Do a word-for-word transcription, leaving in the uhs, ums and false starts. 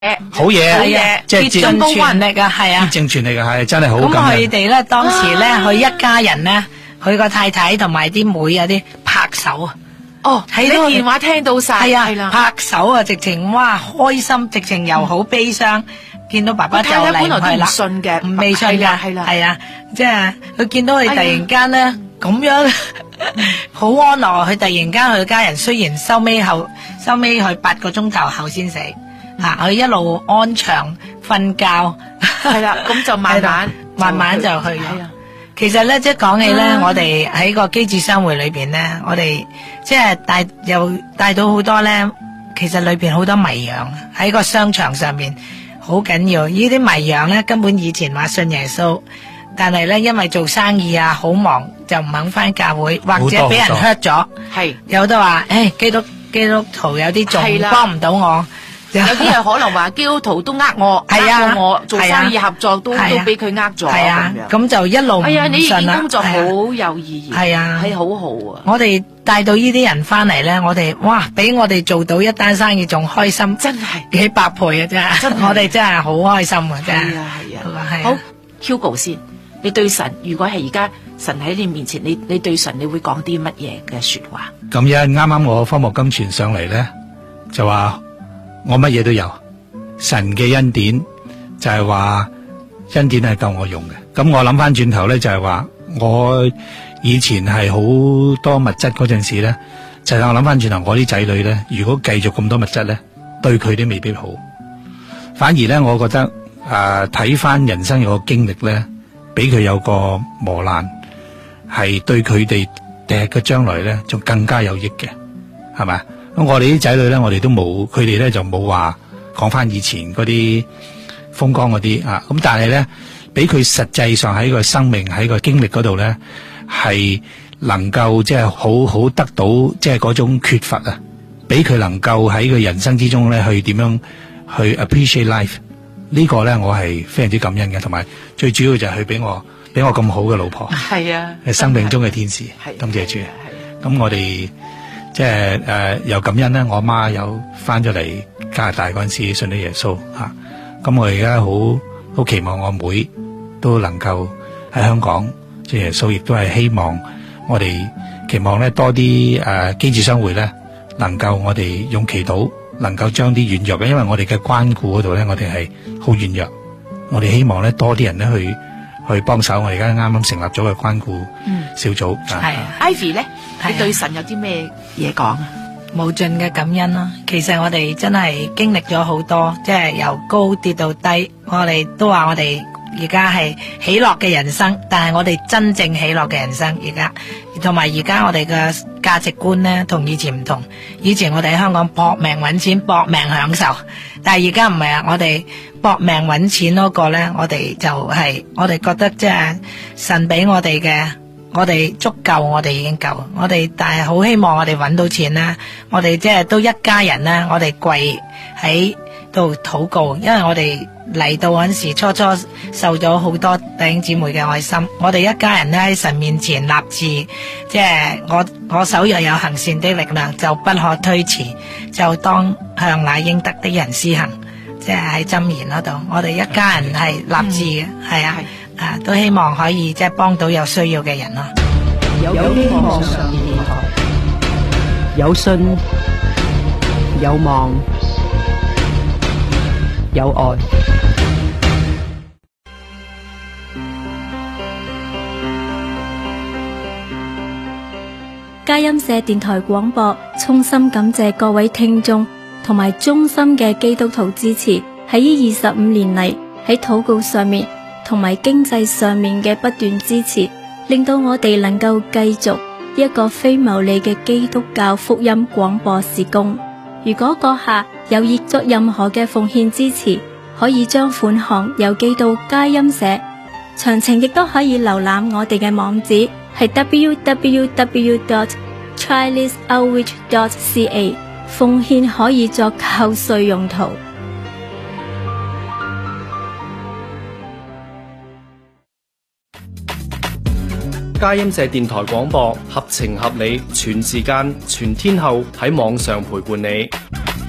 好嘢， 係啊， 即係竭盡全力啊，係啊。 竭盡全力啊，係真係好咁感人。 佢哋咧當時咧，佢一家人咧，佢個太太同埋啲妹有啲拍手啊。 哦， 喺你電話聽到晒， 係啊， 係啦， 拍手啊，直情哇開心，直情又好悲傷，見到爸爸就嚟我太太本來都唔唔去啦， 信嘅， 唔未信係噶， 啦係啦係啊，即係佢見到佢突然間咧咁樣好安樂，佢突然間佢家人雖然收尾後收尾佢八個鐘頭後先死，啊，佢一路安詳瞓覺， 係啦，咁就慢慢慢慢就去咗係啊。 其實咧，即係講起咧， 啊我哋喺個機智商會裏邊咧，我哋即係帶又帶到好多咧，其實裏邊好多迷羊喺個商場上面好緊要。呢啲迷羊咧，根本以前話信耶穌，但係咧因為做生意啊好忙，就唔肯翻教會，或者俾人 hurt 咗。 係有得話，誒基督基督徒有啲仲係啦幫唔到我。 有啲人可能話基督徒都呃我， 係啊呃過我做係啊生意合作都係啊都俾佢呃咗係啊咁樣。 咁就一路唔哎呀，你呢信啦件工作好係啊有意義， 係啊係好好啊， 我哋帶到呢啲人翻嚟咧，我哋哇，比我哋做到一單生意仲開心， 真係幾百倍啊！真係， 真係我哋真係好開心啊！真係， 係啊係啊。 係啊好 Hugo 先，你對神，如果係而家神喺你面前，你你對神你會講啲乜嘢嘅說話？ 咁一啱啱我科目金傳上嚟咧，就話我乜嘢都有，神嘅恩典就係話恩典係夠我用嘅。咁我諗翻轉頭咧，就係話我以前係好多物質嗰陣時咧，就係我諗翻轉頭，我啲仔女咧，如果繼續咁多物質咧，對佢都未必好。反而咧，我覺得誒睇翻人生有個經歷咧，俾佢有個磨難，係對佢哋第日嘅將來咧，仲更加有益嘅，係咪？咁我哋啲仔女咧，我哋都冇，佢哋咧就冇話講翻以前嗰啲風光嗰啲啊。咁但係咧，俾佢實際上喺個生命喺個經歷嗰度咧，係能夠即係好好得到即係嗰種缺乏啊，俾佢能夠喺佢人生之中咧去點樣去 appreciate life。呢個咧我係非常之感恩嘅，同埋最主要就係佢俾我俾我咁好嘅老婆， 係啊， 係生命中嘅天使， 係感謝主。 係啊咁我哋即係誒又感恩咧，我媽有翻咗嚟加拿大嗰陣時信咗耶穌嚇，咁我而家好好期望我妹都能夠喺香港信耶穌，亦都係希望我哋期望咧多啲誒機智商會咧能夠我哋用祈禱能夠將啲軟弱嘅，因為我哋嘅關顧嗰度咧，我哋係好軟弱，我哋希望咧多啲人咧去去幫手。我哋而家啱啱成立咗個關顧小組， 係啊。 Ivy 咧， 係啊你對神有啲咩嘢講啊？ 無盡嘅感恩啦。其實我哋真係經歷咗好多，即係由高跌到低。我哋都話我哋而家係喜樂嘅人生，但係我哋真正喜樂嘅人生而家，同埋而家我哋嘅價值觀呢，同以前唔同。以前我哋喺香港搏命揾錢，搏命享受，但係而家唔係啊！我哋搏命揾錢嗰個呢，我哋就係、我哋覺得即係神俾我哋嘅。我哋足夠，我哋已經夠。我哋但係好希望我哋揾到錢啦。我哋即係都一家人啦。我哋跪喺度禱告，因為我哋嚟到嗰陣時，初初受咗好多弟兄姊妹嘅愛心。我哋一家人咧喺神面前立志，即係我我手若有行善的力量，就不可推辭，就當向那應得的人施行。即係喺箴言嗰度，我哋一家人係立志嘅，係啊。啊，都希望可以即係幫到有需要嘅人咯。 有希望上電台，有信，有望，有愛。 佳音社電台廣播，衷心感謝各位聽眾同埋忠心嘅基督徒支持。喺呢二十五年嚟，喺禱告上面同埋經濟上面嘅不斷支持，令到我哋能夠繼續一個非牟利嘅基督教福音廣播事工。如果閣下有意作任何嘅奉獻支持，可以將款項郵寄到佳音社，詳情亦都可以瀏覽我哋嘅網址係 w w w dot childish outreach dot c a。 奉獻可以作扣稅用途。 佳音社電台廣播，合情合理，全時間全天候喺網上陪伴你。